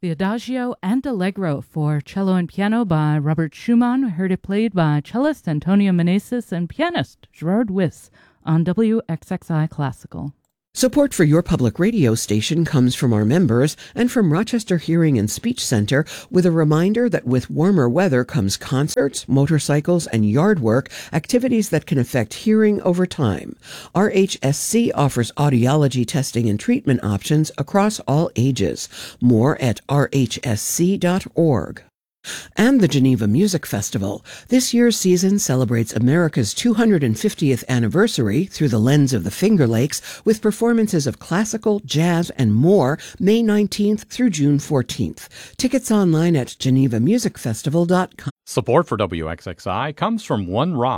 The Adagio and Allegro for cello and piano by Robert Schumann. Heard it played by cellist Antonio Meneses and pianist Gerard Wyss on WXXI Classical. Support for your public radio station comes from our members and from Rochester Hearing and Speech Center, with a reminder that with warmer weather comes concerts, motorcycles, and yard work, activities that can affect hearing over time. RHSC offers audiology testing and treatment options across all ages. More at rhsc.org. And the Geneva Music Festival. This year's season celebrates America's 250th anniversary through the lens of the Finger Lakes, with performances of classical, jazz, and more May 19th through June 14th. Tickets online at genevamusicfestival.com. Support for WXXI comes from One Rock.